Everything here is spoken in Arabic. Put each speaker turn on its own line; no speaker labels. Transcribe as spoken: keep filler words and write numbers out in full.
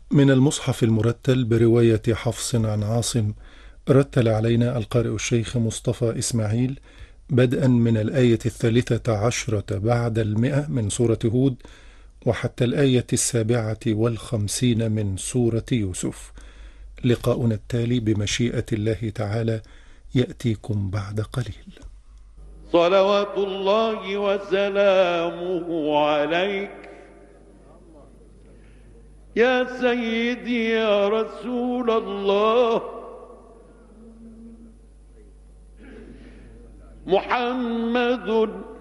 من المصحف المرتل برواية حفص عن عاصم، رتل علينا القارئ الشيخ مصطفى إسماعيل بدءا من الآية الثالثة عشرة بعد المئة من سورة هود وحتى الآية السابعة والخمسين من سورة يوسف. لقاؤنا التالي بمشيئة الله تعالى يأتيكم بعد قليل.
صلوات الله وسلامه عليك يا سيدي يا رسول الله محمد